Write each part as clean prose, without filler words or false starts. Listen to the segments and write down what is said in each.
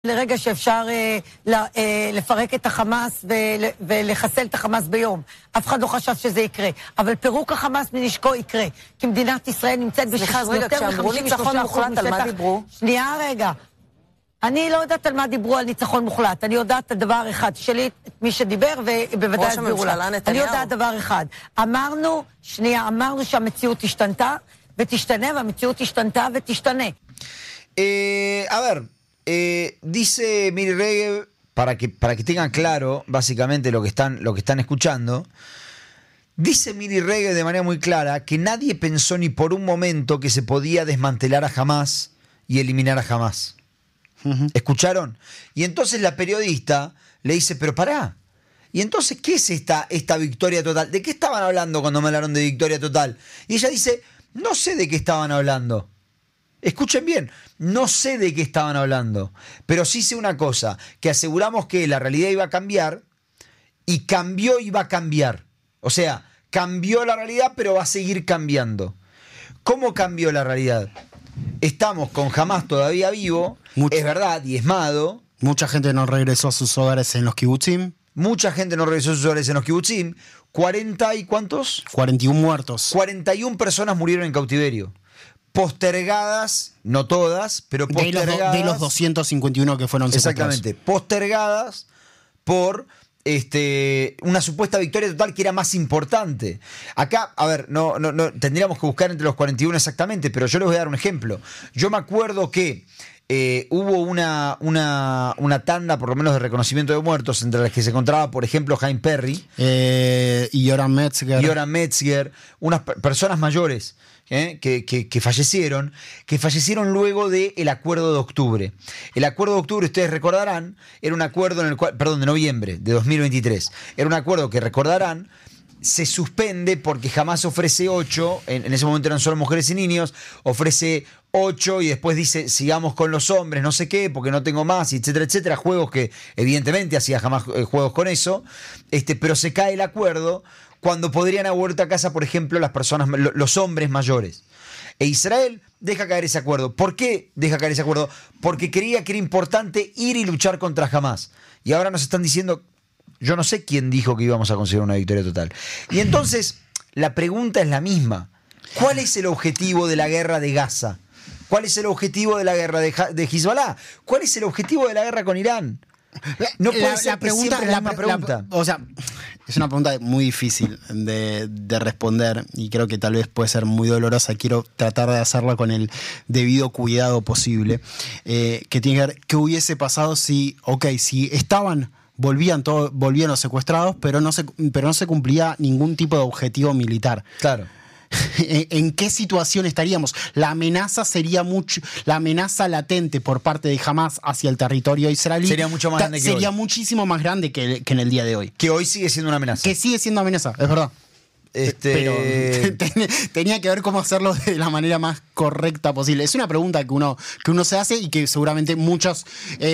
לרגע שאפשר לפרק את החמאס ולחסל את החמאס ביום. אף אחד לא חשב שזה יקרה. אבל פירוק החמאס מנשקו יקרה. כי מדינת ישראל נמצאת יותר מ-53% על מה דיברו? שנייה רגע. אני לא יודעת על מה דיברו על ניצחון מוחלט. אני יודעת דבר אחד. שלי, מי שדיבר, ובוודאי הסבירו לה. אני יודעת דבר אחד. אמרנו שהמציאות השתנתה, ותשתנה, והמציאות השתנתה ותשתנה. A ver, dice Miri Regev, para que tengan claro básicamente lo que están escuchando, dice Miri Regev de manera muy clara que nadie pensó ni por un momento que se podía desmantelar a Hamas y eliminar a Hamas. ¿Escucharon? Y entonces la periodista le dice, pero pará, ¿y entonces qué es esta victoria total? ¿De qué estaban hablando cuando me hablaron de victoria total? Y ella dice, no sé de qué estaban hablando. Escuchen bien, no sé de qué estaban hablando, pero sí sé una cosa, que aseguramos que la realidad iba a cambiar y cambió y va a cambiar. O sea, cambió la realidad, pero va a seguir cambiando. ¿Cómo cambió la realidad? Estamos con Hamas todavía vivo, es verdad, diezmado. Mucha gente no regresó a sus hogares en los kibutzim. Mucha gente no regresó a sus hogares en los kibutzim. ¿40 y cuántos? 41 muertos. 41 personas murieron en cautiverio. Postergadas, no todas, pero postergadas. De los 251 que fueron secuestrados. Exactamente, postergadas por una supuesta victoria total que era más importante. Acá, a ver, no tendríamos que buscar entre los 41 exactamente, pero yo les voy a dar un ejemplo. Yo me acuerdo que hubo una tanda, por lo menos, de reconocimiento de muertos, entre las que se encontraba, por ejemplo, Jaime Perry y Yoram Metzger, unas personas mayores que fallecieron luego del acuerdo de octubre. El acuerdo de octubre, ustedes recordarán, era un acuerdo de noviembre de 2023. Era un acuerdo que, recordarán, se suspende porque Hamas ofrece 8, en ese momento eran solo mujeres y niños, ofrece 8 y después dice sigamos con los hombres, no sé qué, porque no tengo más, etcétera, etcétera. Juegos que evidentemente hacía Hamas juegos con eso, pero se cae el acuerdo cuando podrían haber vuelto a casa, por ejemplo, los hombres mayores. E Israel deja caer ese acuerdo. ¿Por qué deja caer ese acuerdo? Porque creía que era importante ir y luchar contra Hamas. Y ahora nos están diciendo, yo no sé quién dijo que íbamos a conseguir una victoria total. Y entonces, la pregunta es la misma. ¿Cuál es el objetivo de la guerra de Gaza? ¿Cuál es el objetivo de la guerra de Hezbollah? ¿Cuál es el objetivo de la guerra con Irán? No puede ser la misma pregunta. O sea, es una pregunta muy difícil de responder y creo que tal vez puede ser muy dolorosa. Quiero tratar de hacerla con el debido cuidado posible. Que tiene que ver qué hubiese pasado si volvían los secuestrados, pero no se cumplía ningún tipo de objetivo militar. Claro. ¿En qué situación estaríamos? La amenaza la amenaza latente por parte de Hamas hacia el territorio israelí sería mucho más grande que hoy. Sería muchísimo más grande que en el día de hoy. Que hoy sigue siendo una amenaza. Que sigue siendo amenaza, es verdad. Pero tenía que ver cómo hacerlo de la manera más correcta posible. Es una pregunta que uno se hace y que seguramente muchos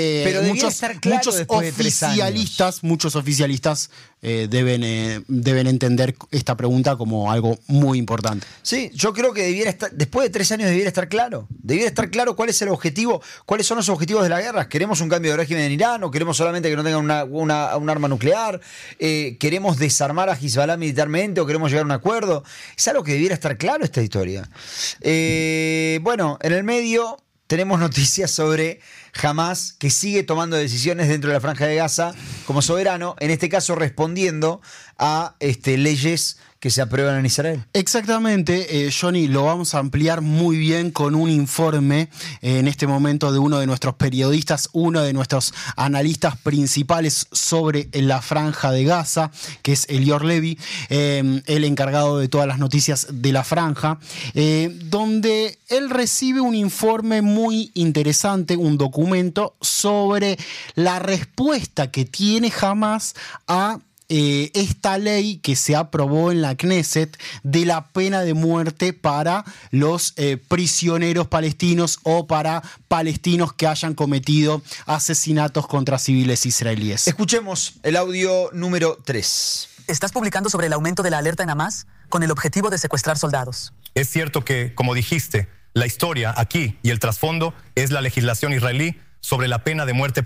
oficialistas deben entender esta pregunta como algo muy importante. Sí, yo creo que después de 3 años debiera estar claro. Debiera estar claro cuál es el objetivo, cuáles son los objetivos de la guerra. ¿Queremos un cambio de régimen en Irán o queremos solamente que no tengan un arma nuclear? ¿Queremos desarmar a Hezbollah militarmente o queremos llegar a un acuerdo? Es algo que debiera estar claro esta historia. Bueno, en el medio tenemos noticias sobre Hamas, que sigue tomando decisiones dentro de la Franja de Gaza como soberano, en este caso respondiendo a leyes que se aprueban en Israel. Exactamente, Johnny, lo vamos a ampliar muy bien con un informe en este momento de uno de nuestros periodistas, uno de nuestros analistas principales sobre la Franja de Gaza, que es Elior Levy, el encargado de todas las noticias de la Franja, donde él recibe un informe muy interesante, un documento sobre la respuesta que tiene Hamas a esta ley que se aprobó en la Knesset de la pena de muerte para los prisioneros palestinos o para palestinos que hayan cometido asesinatos contra civiles israelíes. Escuchemos el audio número 3. ¿Estás publicando sobre el aumento de la alerta en Hamas con el objetivo de secuestrar soldados? Es cierto que, como dijiste, la historia aquí y el trasfondo es la legislación israelí sobre la pena de muerte